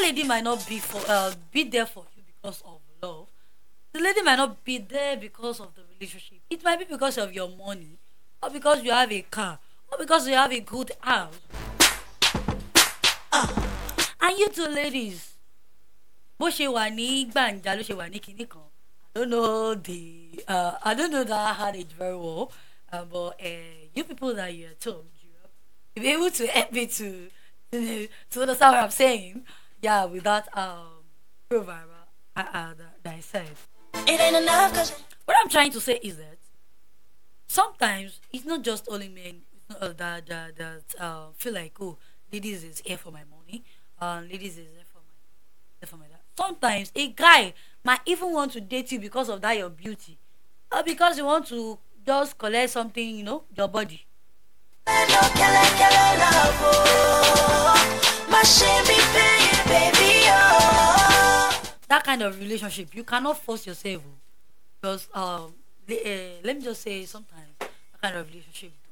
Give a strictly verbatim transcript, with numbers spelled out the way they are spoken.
lady might not be for uh, be there for you because of love. The lady might not be there because of the relationship. It might be because of your money, or because you have a car, or because you have a good house. And you two ladies, bó ṣe wà ní gbàǹjà ló ṣe wà ní kinní kan. I don't know the uh, I don't know that adage very well, uh, but uh, you people that you are told, you know, you'll be able to help me to to, to understand what I'm saying. Yeah, with that um proverb uh, uh, that, that I said. It ain't enough. Cause what I'm trying to say is that sometimes it's not just only men it's not, uh, that that, that uh, feel like, oh, ladies is here for my money, uh, ladies is here for my here for my that. Sometimes a guy might even want to date you because of that your beauty, or because you want to just collect something, you know, your body. That kind of relationship you cannot force yourself, oh, because um le- uh, let me just say sometimes that kind of relationship